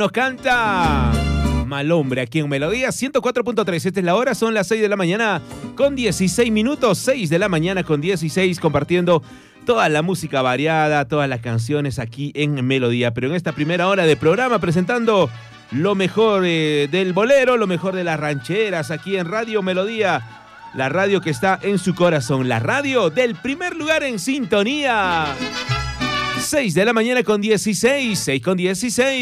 Nos canta Mal Hombre aquí en Melodía 104.3. Esta es la hora, son las 6 de la mañana con 16 minutos. 6 de la mañana con 16, compartiendo toda la música variada, todas las canciones aquí en Melodía. Pero en esta primera hora de programa, presentando lo mejor del bolero, lo mejor de las rancheras aquí en Radio Melodía. La radio que está en su corazón, la radio del primer lugar en sintonía. 6 de la mañana con 16, 6 con 16.